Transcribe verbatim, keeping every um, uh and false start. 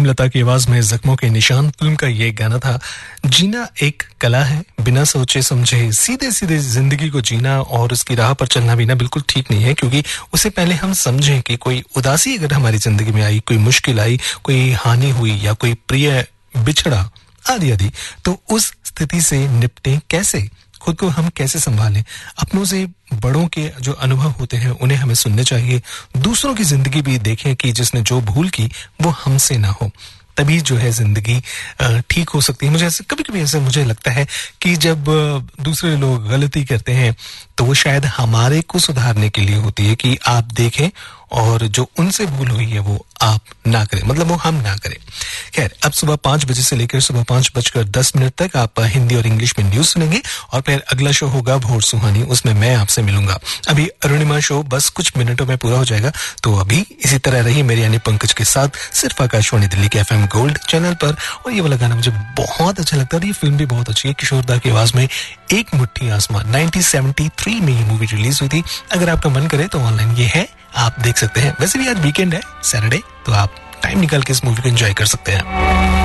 हेमलता की आवाज में जख्मों के निशान फिल्म का ये गाना था। जीना एक कला है, बिना सोचे समझे सीधे सीधे जिंदगी को जीना और उसकी राह पर चलना भी ना बिल्कुल ठीक नहीं है, क्योंकि उससे पहले हम समझें कि कोई उदासी अगर हमारी जिंदगी में आई, कोई मुश्किल आई, कोई हानि हुई या कोई प्रिय बिछड़ा आदि आदि, तो उस स्थिति से निपटें कैसे, खुद को हम कैसे संभालें। अपनों से बड़ों के जो अनुभव होते हैं उन्हें हमें सुनने चाहिए। दूसरों की जिंदगी भी देखें कि जिसने जो भूल की वो हमसे ना हो, तभी जो है जिंदगी ठीक हो सकती है। मुझे ऐसे कभी कभी ऐसे मुझे लगता है कि जब दूसरे लोग गलती करते हैं तो वो शायद हमारे को सुधारने के लिए होती है कि आप देखें और जो उनसे भूल हुई है वो आप ना करें, मतलब वो हम ना करें। खैर, अब सुबह पांच बजे से लेकर सुबह पांच बजकर दस मिनट तक आप हिंदी और इंग्लिश में न्यूज सुनेंगे और फिर अगला शो होगा भोर सुहानी, उसमें मैं आपसे मिलूंगा। अभी अरुणिमा शो बस कुछ मिनटों में पूरा हो जाएगा, तो अभी इसी तरह रही मेरे यानी पंकज के साथ सिर्फ आकाशवाणी दिल्ली के एफएम गोल्ड चैनल पर। और ये वाला गाना मुझे बहुत अच्छा लगता है और ये फिल्म भी बहुत अच्छी है, किशोरदा की आवाज में एक मुट्ठी आसमान। नाइनटीन सेवेंटी थ्री में ये मूवी रिलीज हुई थी। अगर आपका मन करे तो ऑनलाइन ये है, आप देख सकते हैं। वैसे भी आज वीकेंड है, सैटरडे, तो आप टाइम निकाल के इस मूवी को एंजॉय कर सकते हैं।